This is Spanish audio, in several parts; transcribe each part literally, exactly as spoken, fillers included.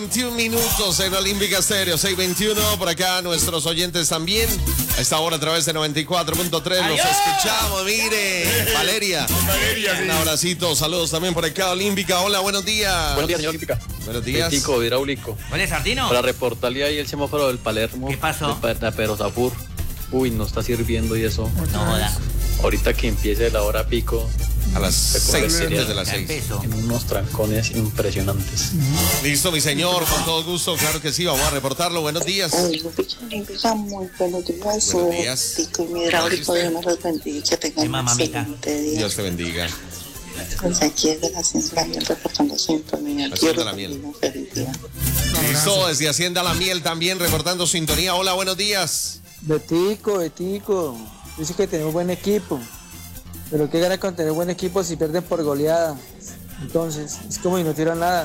veintiún minutos en Olímpica Stereo, seis veintiuno. Por acá nuestros oyentes también. A esta hora a través de noventa y cuatro punto tres los escuchamos. Mire, Valeria. Valeria sí. Un abracito, saludos también por acá, Olímpica. Hola, buenos días. Buenos días, señor Olímpica. Buenos días. Tico, hidráulico. ¿Cuál es, Sardino? Para reportarle ahí el semáforo del Palermo. ¿Qué pasó? De, de Perosapur. Uy, no está sirviendo y eso. No joda. Ahorita que empiece la hora pico. A las seis, antes de las Ya seis. empezó. En unos trancones impresionantes. Listo, mi señor, con todo gusto, claro que sí, vamos a reportarlo. Buenos días. Olímpica, Olímpica, muy buenos días. Buenos días. Tico y mi hidráulico, Dios me los bendiga, que tengan Sí, un mamamita. excelente día. Dios te bendiga. Pues aquí es de la ciencia de la miel, reportando sintonía. Hacienda Quiero La Miel. un feliz día. Listo, desde Hacienda La Miel también reportando sintonía. Hola, buenos días. Betico, Betico, dice que tenemos buen equipo, pero qué gana con tener buen equipo si pierden por goleada. Entonces, es como si no tiran nada.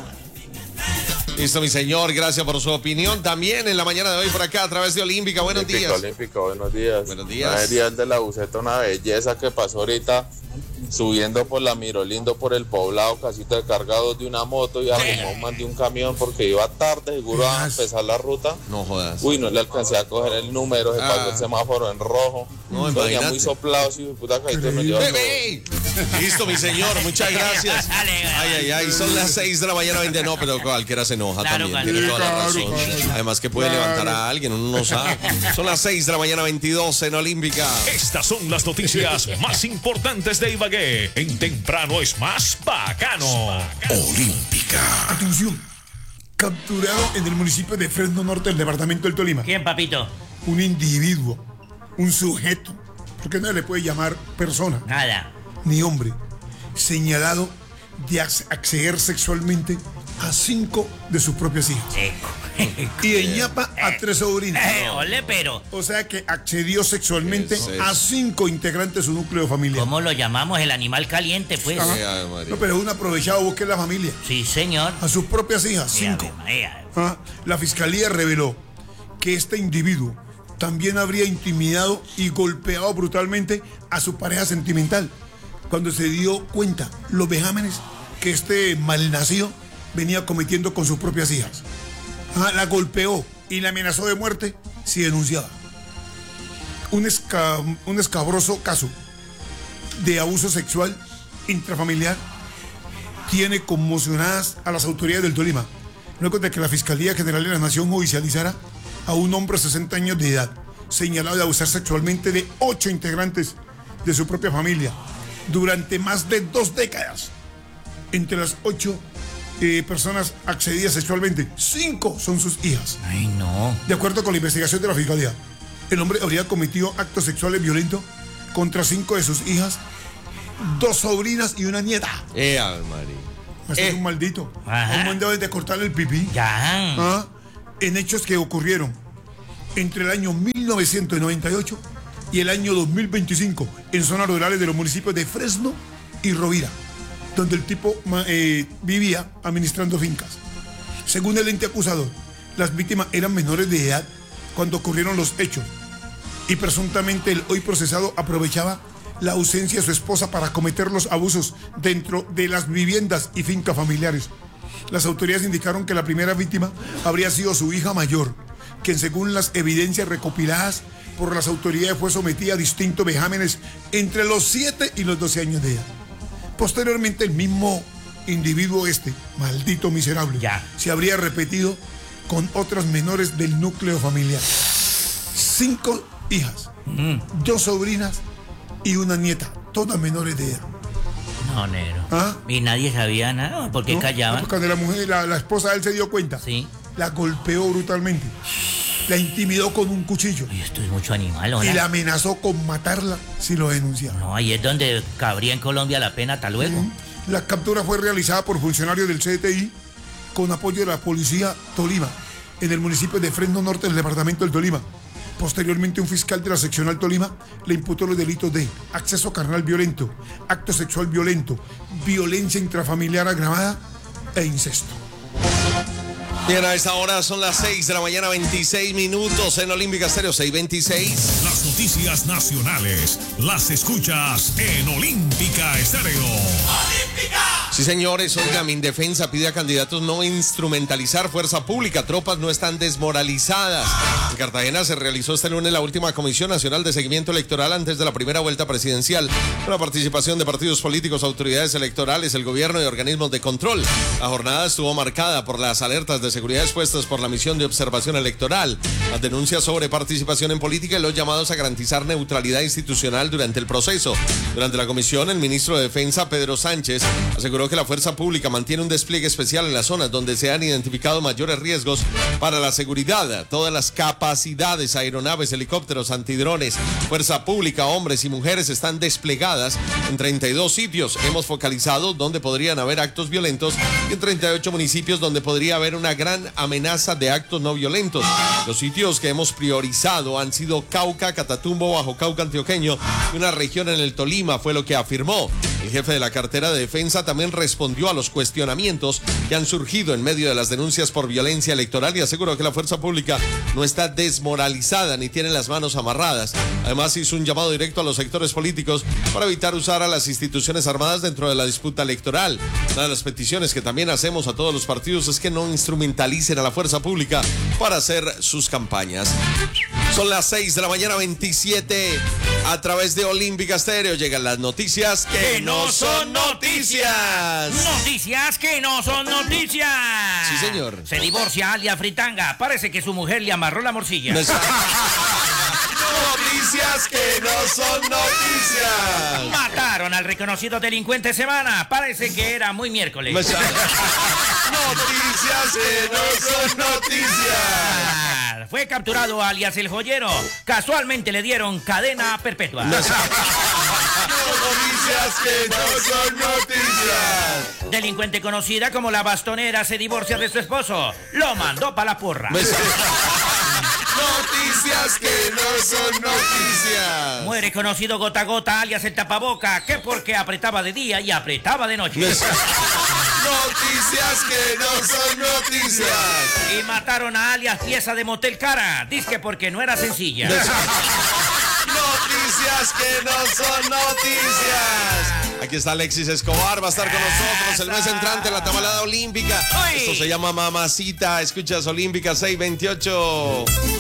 Listo, mi señor, gracias por su opinión. También en la mañana de hoy por acá a través de Olímpica. Buenos Olímpica, días. Olímpica, buenos días. Buenos días. Una día de la buceta, una belleza que pasó ahorita subiendo por la Mirolindo por el poblado, casito de cargados de una moto y arrimó un man de un camión porque iba tarde, seguro a empezar la ruta. No jodas. Uy, no le alcancé a coger el número, se Ah. pasó el semáforo en rojo. No, Venía imagínate. muy soplado, sí, puta cajito me llevó. ¡Bebé! Listo, mi señor, muchas gracias. Dale, Ay, ay, ay, son las seis de la mañana, veinte. No, pero cualquiera se enoja Claro, también. claro. Tiene toda la Claro, razón. claro. Además que puede levantar a alguien, uno no sabe. Son las seis de la mañana, veintidós en Olímpica. Estas son las noticias más importantes de Ibagué. En temprano es más bacano. Olímpica. Atención, capturado en el municipio de Fresno Norte del departamento del Tolima, ¿Quién, papito? un individuo, un sujeto, porque no le puede llamar persona Nada. ni hombre, señalado de ac- acceder sexualmente a cinco de sus propias hijas Eco. y de ñapa a tres sobrinas. Eh, ole, pero. O sea que accedió sexualmente Eso es. a cinco integrantes de su núcleo familiar. ¿Cómo lo llamamos? El animal caliente, pues. Ay, ay, María. No, pero es un aprovechado, busque la familia, Sí, señor. a sus propias hijas, Sí, cinco. Ave María. Ah, la fiscalía reveló que este individuo también habría intimidado y golpeado brutalmente a su pareja sentimental cuando se dio cuenta los vejámenes que este malnacido venía cometiendo con sus propias hijas. Ah, la golpeó y la amenazó de muerte si denunciaba. Un, esca- un escabroso caso de abuso sexual intrafamiliar tiene conmocionadas a las autoridades del Tolima, luego de que la Fiscalía General de la Nación judicializara a un hombre de sesenta años de edad, señalado de abusar sexualmente de ocho integrantes de su propia familia durante más de dos décadas. Entre las ocho eh, personas accedidas sexualmente, cinco son sus hijas. Ay, no. De acuerdo con la investigación de la Fiscalía, el hombre habría cometido actos sexuales violentos contra cinco de sus hijas, dos sobrinas y una nieta. Eh, ay, María. Este Eh. es un maldito. Ajá. Un mandado de cortarle el pipí. Ya. Ah, en hechos que ocurrieron entre el año mil novecientos noventa y ocho y el año dos mil veinticinco en zonas rurales de los municipios de Fresno y Rovira, donde el tipo ma- eh, vivía administrando fincas. Según el ente acusador, las víctimas eran menores de edad cuando ocurrieron los hechos y presuntamente el hoy procesado aprovechaba la ausencia de su esposa para cometer los abusos dentro de las viviendas y fincas familiares. Las autoridades indicaron que la primera víctima habría sido su hija mayor, quien según las evidencias recopiladas por las autoridades fue sometida a distintos vejámenes entre los siete y los doce años de edad. Posteriormente el mismo individuo este, maldito miserable, Ya. se habría repetido con otras menores del núcleo familiar. Cinco hijas, Mm. dos sobrinas y una nieta, todas menores de edad. No, negro. ¿Ah? Y nadie sabía nada. ¿Por qué ¿No? callaban? Cuando la mujer, la, la esposa de él se dio cuenta, Sí. la golpeó brutalmente, la intimidó con un cuchillo Ay, esto es mucho animal, y ¿hola? la amenazó con matarla si lo denunciaba. No, ahí es donde cabría en Colombia la pena. Hasta luego. La captura fue realizada por funcionarios del C T I con apoyo de la Policía Tolima en el municipio de Fresno Norte del departamento del Tolima. Posteriormente, un fiscal de la seccional Tolima le imputó los delitos de acceso carnal violento, acto sexual violento, violencia intrafamiliar agravada e incesto. Bien, a esta hora son las seis de la mañana, veintiséis minutos en Olímpica Stereo, seis veintiséis. Las noticias nacionales las escuchas en Olímpica Estéreo. ¡Olímpica! Sí, señores, oiga, Mindefensa pide a candidatos no instrumentalizar fuerza pública. Tropas no están desmoralizadas. En Cartagena se realizó este lunes la última Comisión Nacional de Seguimiento Electoral antes de la primera vuelta presidencial, con la participación de partidos políticos, autoridades electorales, el gobierno y organismos de control. La jornada estuvo marcada por las alertas de seguridad expuestas por la misión de observación electoral, las denuncias sobre participación en política y los llamados a garantizar neutralidad institucional durante el proceso. Durante la comisión, el ministro de Defensa, Pedro Sánchez, aseguró que la fuerza pública mantiene un despliegue especial en las zonas donde se han identificado mayores riesgos para la seguridad. Todas las capacidades, aeronaves, helicópteros, antidrones, fuerza pública, hombres y mujeres están desplegadas en treinta y dos sitios. Hemos focalizado donde podrían haber actos violentos y en treinta y ocho municipios donde podría haber una gran amenaza de actos no violentos. Los sitios que hemos priorizado han sido Cauca, Catatumbo, Bajo Cauca Antioqueño y una región en el Tolima, fue lo que afirmó. El jefe de la cartera de defensa también respondió a los cuestionamientos que han surgido en medio de las denuncias por violencia electoral y aseguró que la fuerza pública no está desmoralizada ni tiene las manos amarradas. Además, hizo un llamado directo a los sectores políticos para evitar usar a las instituciones armadas dentro de la disputa electoral. Una de las peticiones que también hacemos a todos los partidos es que no instrumentalicen a la fuerza pública para hacer sus campañas. Son las seis de la mañana, veintisiete. A través de Olímpica Estéreo llegan las noticias que no son noticias. Noticias que no son noticias. Sí, señor. Se divorcia alias Fritanga. Parece que su mujer le amarró la morcilla. Noticias que no son noticias. Mataron al reconocido delincuente Semana. Parece que era muy miércoles. Noticias que no son noticias. Fue capturado alias El Joyero. Casualmente le dieron cadena perpetua. Noticias que no son noticias. Delincuente conocida como la Bastonera se divorcia de su esposo. Lo mandó para la porra. Noticias que no son noticias. Muere conocido Gota Gota alias El Tapaboca, que porque apretaba de día y apretaba de noche. Noticias que no son noticias. Y mataron a alias Pieza de Motel Cara, dizque porque no era sencilla. Noticias que no son noticias. Aquí está Alexis Escobar, va a estar con nosotros el mes entrante en la tamalada olímpica. Esto se llama Mamacita. Escuchas Olímpica seiscientos veintiocho.